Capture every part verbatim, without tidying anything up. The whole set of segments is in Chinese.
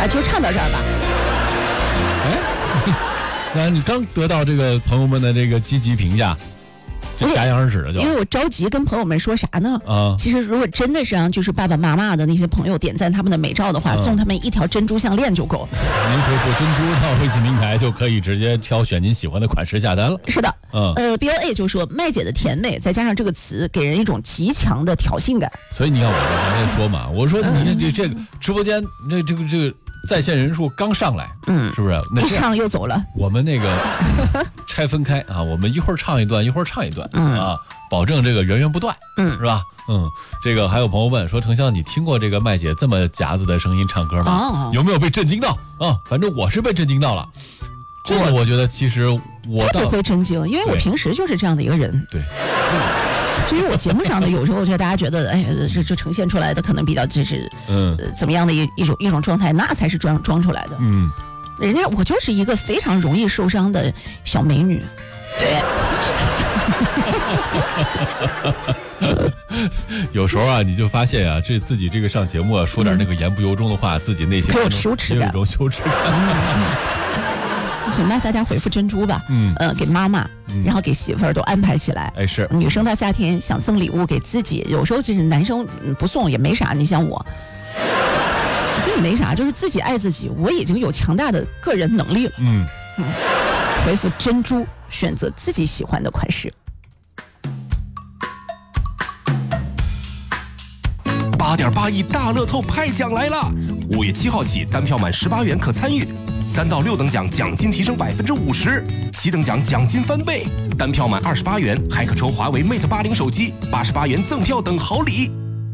啊，就唱到这儿吧。 哎，那你刚得到这个朋友们的这个积极评价。这戛然而止了就， 因为我着急跟朋友们说啥呢？ 啊， 其实如果真的是让就是爸爸妈妈的那些朋友点赞他们的美照的话， 啊、 送他们一条珍珠项链就够。 您回复珍珠到微信平台就可以直接挑选您喜欢的款式下单了。 是的， 嗯， 呃 ，B O A 就说麦姐的甜美，再加上这个词，给人一种极强的挑衅感。 所以你看我刚才说嘛，我说你看这这个直播间这这个这个在线人数刚上来， 嗯， 是不是？那一唱又走了。 我们那个拆分开啊，我们一会儿唱一段，一会儿唱一段， 嗯啊。保证这个源源不断， 嗯， 是吧？嗯，这个还有朋友问说，腾霄，你听过这个麦姐这么夹子的声音唱歌吗？ 哦， 有没有被震惊到啊？反正我是被震惊到了。这个我觉得其实我特别会震惊，因为我平时就是这样的一个人。 对。 至于我节目上的，有时候我觉得大家觉得，哎，这这呈现出来的可能比较就是嗯、呃、怎么样的一一种一种状态，那才是装装出来的。 嗯， 人家我就是一个非常容易受伤的小美女。 有时候啊，你就发现啊，这自己这个上节目啊，说点那个言不由衷的话，嗯、自己内心有羞耻感， 有一种羞耻感。 嗯、行吧，大家回复珍珠吧， 嗯， 呃，给妈妈，嗯、然后给媳妇儿都安排起来。 哎，是女生到夏天想送礼物给自己，有时候就是男生不送也没啥。你像我，真没啥，就是自己爱自己，我已经有强大的个人能力了。 嗯嗯，回复珍珠，选择自己喜欢的款式。 八点八亿大乐透派奖来了！五月七号起，单票满十八元可参与，三到六等奖奖金提升百分之五十，七等奖奖金翻倍，单票满二十八元还可抽华为 Mate 八零手机，八十八元赠票等好礼。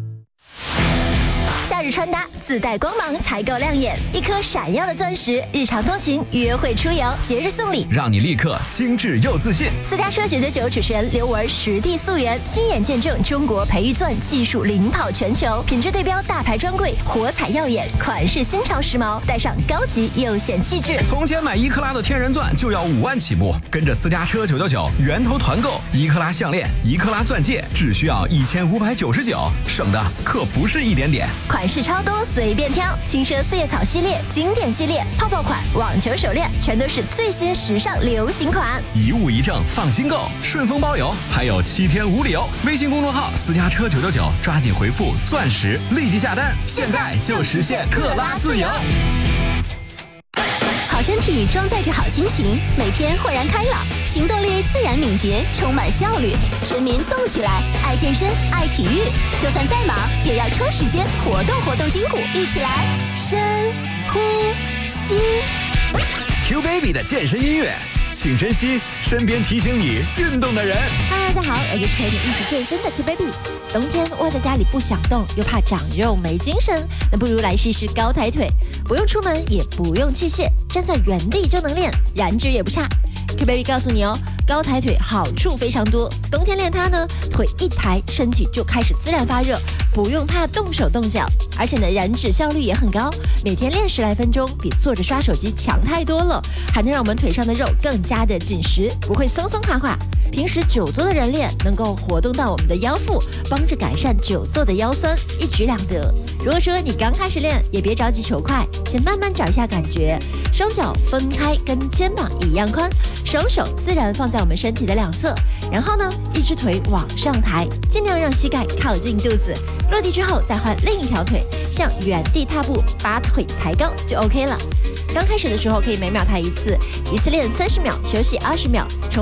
夏日穿搭自带光芒，才够亮眼。一颗闪耀的钻石，日常通勤、约会出游、节日送礼， 让你立刻精致又自信。 私家车九九九主持人刘雯实地溯源，亲眼见证中国培育钻技术领跑全球，品质对标大牌专柜，火彩耀眼，款式新潮时髦，带上高级又显气质。 从前买一克拉的天然钻就要五万起步，跟着私家车九九九源头团购，一克拉项链、一克拉钻戒只需要一千五百九十九，省的可不是一点点。 款式超多，随便挑。轻奢四叶草系列、经典系列、泡泡款、网球手链，全都是最新时尚流行款。 一物一证，放心购，顺丰包邮，还有七天无理由。微信公众号私家车九九九，抓紧回复钻石，立即下单，现在就实现克拉自由。 好身体装载着好心情，每天豁然开朗，行动力自然敏捷，充满效率。全民动起来，爱健身，爱体育，就算再忙，也要抽时间活动活动筋骨，一起来深呼吸。 Q Baby 的健身音乐，请珍惜身边提醒你运动的人。 嗨，大家好，我就是陪你一起健身的 Q Baby。冬天窝在家里不想动，又怕长肉没精神，那不如来试试高抬腿，不用出门，也不用器械，站在原地就能练，燃脂也不差。Q Baby 告诉你哦，高抬腿好处非常多，冬天练它呢，腿一抬，身体就开始自然发热，不用怕动手动脚，而且呢，燃脂效率也很高，每天练十来分钟，比坐着刷手机强太多了，还能让我们腿上的肉更加的紧实，不会松松垮垮。平时久坐的人练，能够活动到我们的腰腹，帮着改善久坐的腰酸，一举两得。如果说你刚开始练，也别着急求快，先慢慢找一下感觉。双脚分开，跟肩膀一样宽，双手自然放在我们身体的两侧，然后呢，一只腿往上抬，尽量让膝盖靠近肚子，落地之后再换另一条腿，像原地踏步，把腿抬高就 OK 了。刚开始的时候可以每秒抬一次，一次练三十秒，休息二十秒。